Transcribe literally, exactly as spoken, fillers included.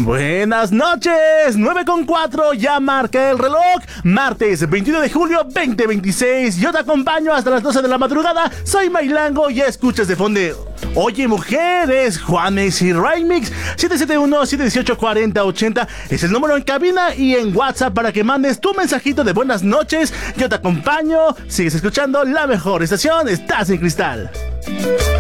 Buenas noches, nueve con cuatro, ya marca el reloj, martes veintiuno de julio veinte veintiséis. Yo te acompaño hasta las doce de la madrugada, soy Mailango y escuchas de fondo. Oye mujeres, Juanes y Remix. Siete siete uno, siete uno ocho, cuatro cero ocho cero es el número en cabina y en WhatsApp para que mandes tu mensajito de buenas noches. Yo te acompaño, sigues escuchando la mejor estación, estás en Cristal.